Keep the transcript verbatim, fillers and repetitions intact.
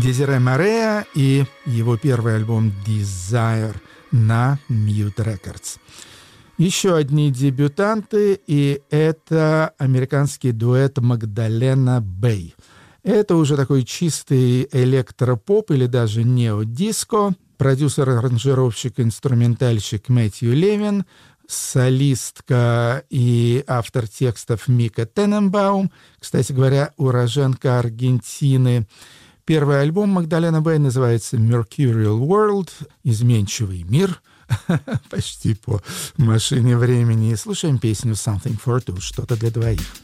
Дезире Мореа и его первый альбом «Desire» на Mute Records. Еще одни дебютанты, и это американский дуэт Магдалена Бэй. Это уже такой чистый электропоп или даже неодиско. Продюсер-аранжировщик, инструментальщик Мэтью Левин, солистка и автор текстов Мика Тененбаум, кстати говоря, уроженка Аргентины. Первый альбом Магдалена Бэй называется «Mercurial World» — «Изменчивый мир», почти по машине времени. Слушаем песню «Something for Two», что-то для двоих.